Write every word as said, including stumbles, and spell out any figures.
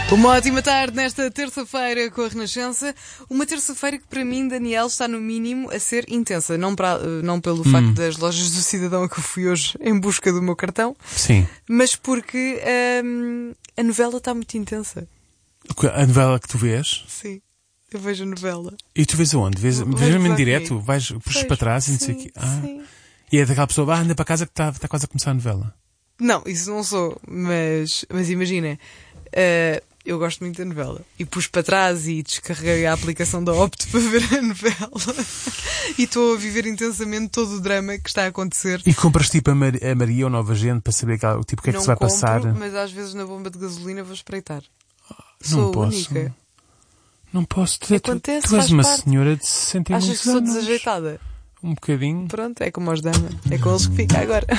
Uma ótima tarde nesta terça-feira com a Renascença. Uma terça-feira que para mim, Daniel, está no mínimo a ser intensa. Não, para, não pelo hum. facto das lojas do Cidadão a que eu fui hoje em busca do meu cartão. Sim. Mas porque hum, a novela está muito intensa. A novela que tu vês? Sim, eu vejo a novela. E tu vês aonde? Vês, vês mesmo em direto? Vais, puxas para trás e não sei o quê? Ah. Sim. E é daquela pessoa, ah, anda para casa que está, está quase a começar a novela. Não, isso não sou. Mas, mas imagina... Uh, eu gosto muito da novela e pus para trás e descarreguei a aplicação da Opto para ver a novela e estou a viver intensamente todo o drama que está a acontecer. E compras tipo a, Mar- a Maria ou Nova Gente para saber o tipo, o que é que não se vai compro, passar? Mas às vezes na bomba de gasolina vou espreitar. Não Sou posso. única. Não posso. Tu, Acontece, tu, tu és faz uma parte. senhora de sessenta e Achas muitos que sou anos. desajeitada? Um bocadinho. Pronto, é como aos dama. É com eles que fica agora.